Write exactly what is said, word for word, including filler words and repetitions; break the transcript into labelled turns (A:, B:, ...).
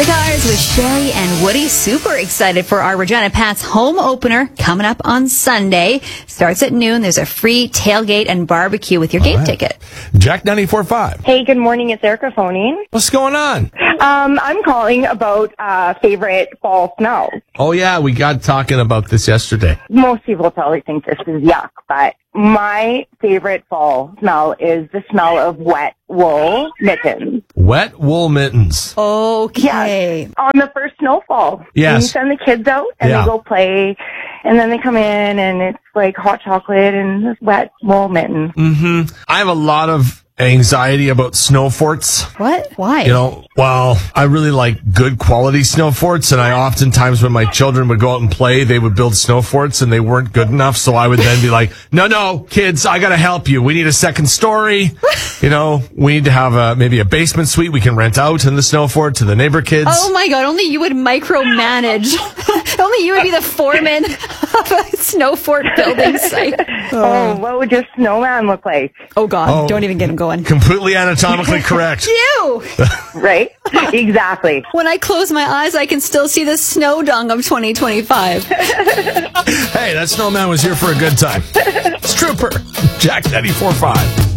A: The Cars with Shelly and Woody. Super excited for our Regina Pats home opener coming up on Sunday. Starts at noon. There's a free tailgate and barbecue with your game
B: right.
A: ticket.
B: Jack ninety-four point five.
C: Hey, good morning. It's Erica phoning.
B: What's going on?
C: Um, I'm calling about uh, favorite fall smells.
B: Oh, yeah, we got talking about this yesterday.
C: Most people probably think this is yuck, but my favorite fall smell is the smell of wet wool mittens.
B: Wet wool mittens.
A: Okay.
C: Yes. On the first snowfall.
B: Yes.
C: And you send the kids out and
B: Yeah.
C: they go play, and then they come in and it's like hot chocolate and wet wool mittens.
B: Mm-hmm. I have a lot of anxiety about snow forts.
A: What? Why?
B: You know, well, I really like good quality snow forts, and I oftentimes, when my children would go out and play, they would build snow forts, and they weren't good enough, so I would then be like, no, no, kids, I gotta help you. We need a second story. You know, we need to have a, maybe a basement suite we can rent out in the snow fort to the neighbor kids.
A: Oh my God, only you would micromanage. Only you would be the foreman of a snow fort building site.
C: Oh, what would your snowman look like?
A: Oh God,
B: Oh.
A: don't even get him going.
B: Completely anatomically correct.
A: You!
C: Right? Exactly.
A: When I close my eyes, I can still see the snow dung of twenty twenty-five.
B: Hey, that snowman was here for a good time. It's Trooper. Jack ninety-four point five.